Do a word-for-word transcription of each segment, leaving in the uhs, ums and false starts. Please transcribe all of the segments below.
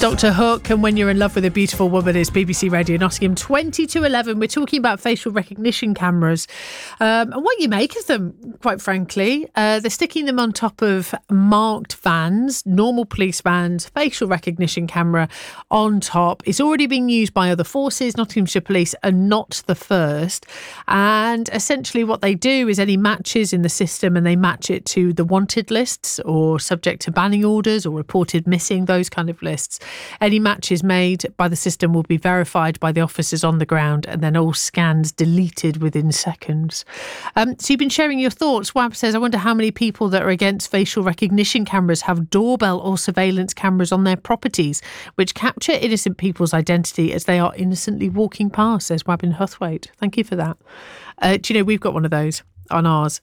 Doctor Hook and When You're in Love with a Beautiful Woman is B B C Radio Nottingham. Twenty to eleven. We're talking about facial recognition cameras um, and what you make of them, quite frankly. Uh, they're sticking them on top of marked vans, normal police vans, facial recognition camera on top. It's already being used by other forces. Nottinghamshire Police are not the first. And essentially what they do is any matches in the system, and they match it to the wanted lists or subject to banning orders or reported missing, those kind of lists. Any matches made by the system will be verified by the officers on the ground, and then all scans deleted within seconds. Um, so you've been sharing your thoughts. Wab says, I wonder how many people that are against facial recognition cameras have doorbell or surveillance cameras on their properties, which capture innocent people's identity as they are innocently walking past, says Wab in Huthwaite. Thank you for that. Uh, do you know, we've got one of those on ours.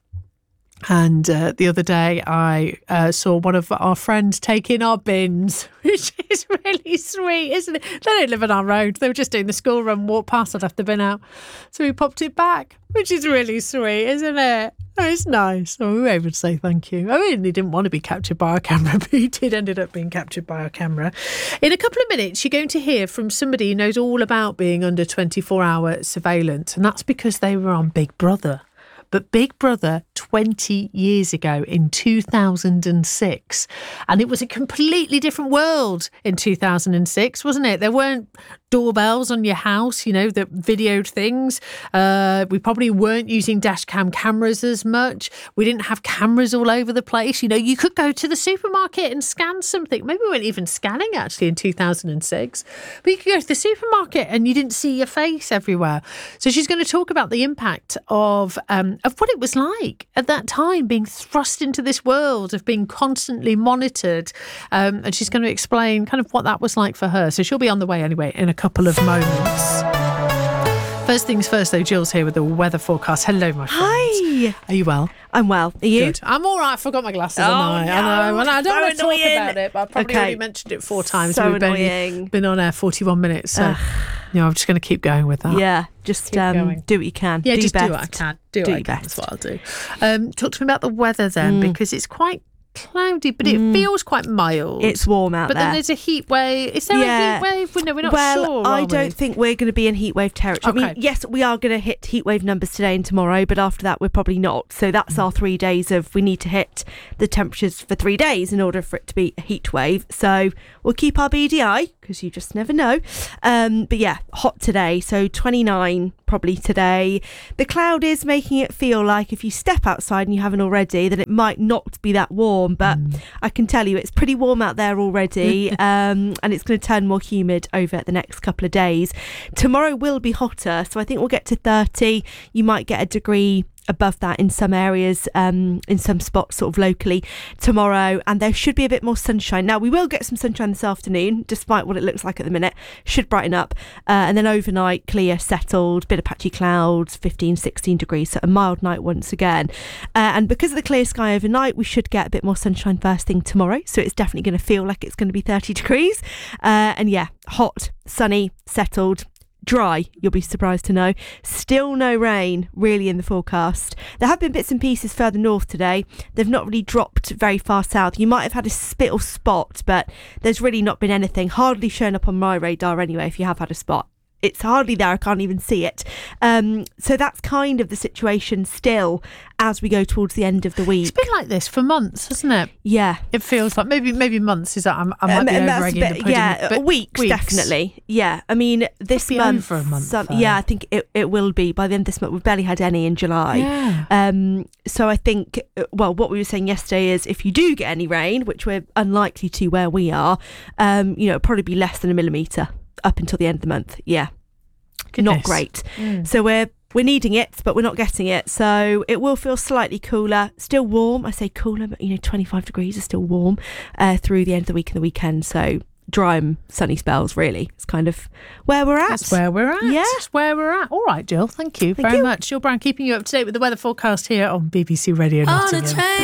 And uh, the other day I uh, saw one of our friends take in our bins, which is really sweet, isn't it? They don't live on our road. They were just doing the school run, walk past, I'd left the bin out. So we popped it back, which is really sweet, isn't it? Oh, it's nice. Oh, we were able to say thank you. I really didn't want to be captured by our camera, but he did ended up being captured by our camera. In a couple of minutes, you're going to hear from somebody who knows all about being under twenty-four hour surveillance, and that's because they were on Big Brother. But Big Brother twenty years ago in two thousand six. And it was a completely different world in two thousand six, wasn't it? There weren't doorbells on your house, you know, that videoed things. Uh, we probably weren't using dash cam cameras as much. We didn't have cameras all over the place. You know, you could go to the supermarket and scan something. Maybe we weren't even scanning actually in two thousand six. But you could go to the supermarket and you didn't see your face everywhere. So she's going to talk about the impact of um, of what it was like at that time, being thrust into this world of being constantly monitored. Um, and she's going to explain kind of what that was like for her. So she'll be on the way anyway in a couple of moments. First things first, though, Jill's here with the weather forecast. Hello, my friend. Hi. Are you well? I'm well. Are you? Good. I'm all right. I forgot my glasses. Oh, I, no. I know. And I don't So want to talk annoying. about it, but I've probably Okay. already mentioned it four times. So We've been, annoying. been on air forty-one minutes. So, you know, I'm just going to keep going with that. Yeah, just um, going. do what you can. Yeah, do just your do best. what I can. Do, Do what I your can. best. That's what I'll do. Um, talk to me about the weather then, Mm. because it's quite cloudy, but it Mm. feels quite mild. It's warm out but there. then there's a heat wave. Is there Yeah. a heat wave? Well, no, we're not well, sure. I are don't we? think we're going to be in heatwave territory. I Okay. mean, yes, we are going to hit heatwave numbers today and tomorrow, but after that, we're probably not. So that's Mm. our three days of we need to hit the temperatures for three days in order for it to be a heat wave. So we'll keep our B D I because you just never know. Um, but yeah, hot today. So twenty-nine probably today. The cloud is making it feel like if you step outside and you haven't already, that it might not be that warm. But Mm. I can tell you it's pretty warm out there already, um, and it's going to turn more humid over the next couple of days. Tomorrow will be hotter, so I think we'll get to thirty. You might get a degree above that in some areas, um, in some spots sort of locally tomorrow, and there should be a bit more sunshine. Now we will get some sunshine this afternoon, despite what it looks like at the minute. Should brighten up, uh, and then overnight clear, settled, bit of patchy clouds, fifteen, sixteen degrees, so a mild night once again. Uh, and because of the clear sky overnight, we should get a bit more sunshine first thing tomorrow, so it's definitely going to feel like it's going to be thirty degrees, uh, and yeah, hot, sunny, settled, dry, you'll be surprised to know. Still no rain really in the forecast. There have been bits and pieces further north today. They've not really dropped very far south. You might have had a spit or spot, but there's really not been anything, hardly shown up on my radar anyway. If you have had a spot, it's hardly there. I can't even see it. Um, so that's kind of the situation still as we go towards the end of the week. It's been like this for months, hasn't it? Yeah. It feels like maybe maybe months is that I'm, I might Um, be and that's a over-egging the bit- pudding. yeah, but weeks, weeks definitely. Yeah, I mean this be month. over a month, some- though. yeah, I think it, it will be by the end of this month. We've barely had any in July. Yeah. Um, so I think, well, what we were saying yesterday is if you do get any rain, which we're unlikely to where we are, um, you know, it'll probably be less than a millimetre up until the end of the month. Yeah. Goodness. Not great. Mm. So we're we're needing it, but we're not getting it. So it will feel slightly cooler, still warm. I say cooler, but you know, twenty-five degrees is still warm uh, through the end of the week and the weekend. So dry and sunny spells, really. It's kind of where we're at. That's where we're at. Yeah. That's where we're at. All right, Jill. Thank you Thank very you. much. Jill Brown keeping you up to date with the weather forecast here on B B C Radio Nottingham.